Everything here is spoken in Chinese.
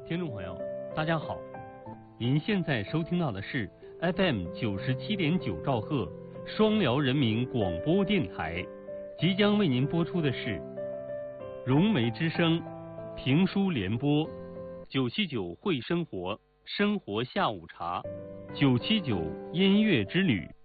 听众朋友，大家好，您现在收听到的是 FM 97.9兆赫双辽人民广播电台，即将为您播出的是融媒之声评书联播979会生活生活下午茶，979音乐之旅。